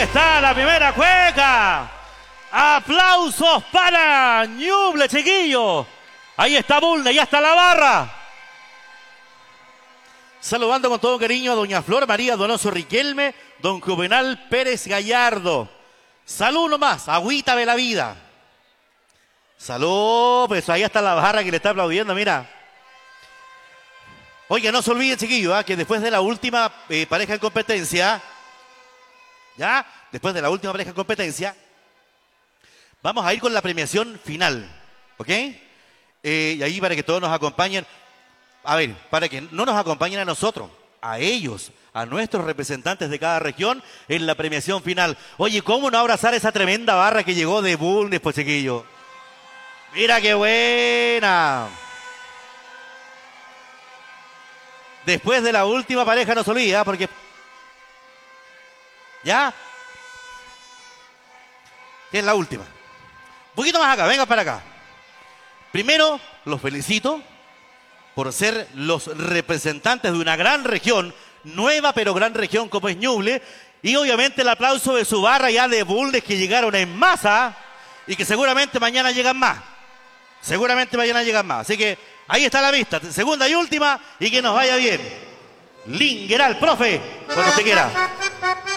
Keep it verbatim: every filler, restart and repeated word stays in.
está la primera cueca. Aplausos para Ñuble, chiquillo. Ahí está Bulnes, ya está la barra. Saludando con todo cariño a doña Flor María Donoso Riquelme, don Juvenal Pérez Gallardo. Salud nomás, agüita de la vida. Salud, pues ahí está la barra que le está aplaudiendo, mira. Oye, no se olviden, chiquillos, ¿eh? que después de la última eh, pareja en competencia, ya, después de la última pareja en competencia, vamos a ir con la premiación final, ¿ok? Eh, y ahí para que todos nos acompañen, a ver, para que no nos acompañen a nosotros, a ellos, a nuestros representantes de cada región en la premiación final. Oye, ¿cómo no abrazar esa tremenda barra que llegó de Bulnes, pues, chiquillo? Mira qué buena. Después de la última pareja no se olvida, porque... ¿Ya? ¿Qué es la última? Un poquito más acá, venga para acá. Primero, los felicito por ser los representantes de una gran región, nueva pero gran región como es Ñuble, y obviamente el aplauso de su barra ya de Bulnes que llegaron en masa y que seguramente mañana llegan más. Seguramente mañana llegan más. Así que ahí está la vista, segunda y última, y que nos vaya bien. Lingeral, profe, cuando usted quiera.